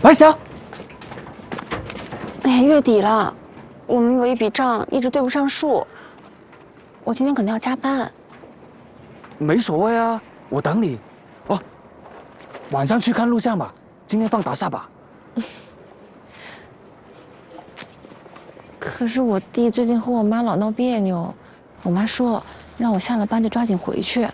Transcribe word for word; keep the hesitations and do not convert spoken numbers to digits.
白霞， 哎呀，月底了，我们有一笔账一直对不上数，我今天可能要加班。 没所谓啊，我等你。哦，晚上去看录像吧，今天放打煞吧。 可是我弟最近和我妈老闹别扭，我妈说让我下了班就抓紧回去。